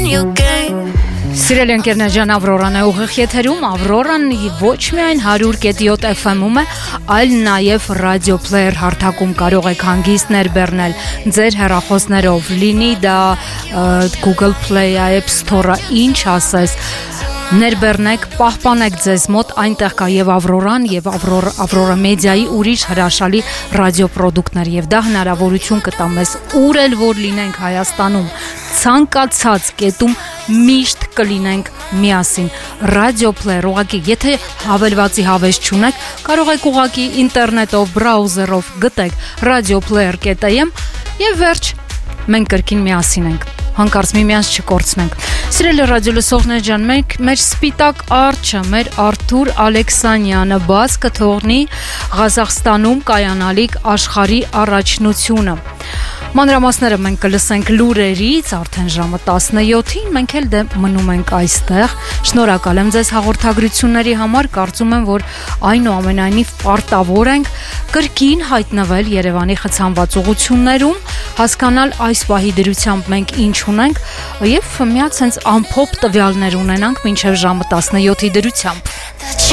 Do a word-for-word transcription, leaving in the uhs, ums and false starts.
Սիրելի ընկերներ ջան, Ավրորան է ուղիղ եթերում, Ավրորան ոչ միայն հարյուր կետի յոթ էֆ էմ-ում է, այլ նաև ռադիո պլեյեր հարթակում կարող եք հանգիստ ներբեռնել ձեր հեռախոսներով, լինի դա Google Play, App Store-ը, ինչ ասես, ներբեռնեք, պահպանեք ձեզ մոտ, այնտեղ կա եւ Ավրորան եւ Ավրորա մեդիայի ուրիշ հրաշալի ռադիոպրոդուկտներ եւ դա հնարավորություն կտա մեզ ուր էլ որ լինենք Հայաստանում, ցանկացած կետում միշտ կլինենք միասին ռադիո պլեյեր, ուղղակի եթե հավելվածի հավես չունեք, կարող եք ուղղակի ինտերնետով, բրաուզերով գտեք radioplayer.am եւ վերջ, մենք կրկին միասին ենք, հանկարծ միմյանց չկորցնենք։ Սիրելի ռադիոլսողներ ջան, մենք մեր սպիտակ արջը, մեր Արթուր Ալեքսանյանը բաց կթողնի Ղազախստանում կայանալիք աշխարհի առաջնությունը։ Մանրամասները մենք կլսենք լուրերից, արդեն ժամը տասնյոթին, մենք էլ դե մնում ենք այստեղ։ Շնորհակալ եմ ձեզ հաղորդագրությունների համար, կարծում եմ, որ այնուամենայնիվ պարտավոր ենք կրկին հայտնվել Երևանի խցանված ուղություններում, հասկանալ այս պահի դրությամբ մենք ինչ ունենք եւ միած հենց ամփոփ տվյալներ ունենանք մինչեւ ժամը տասնյոթի դրությամբ։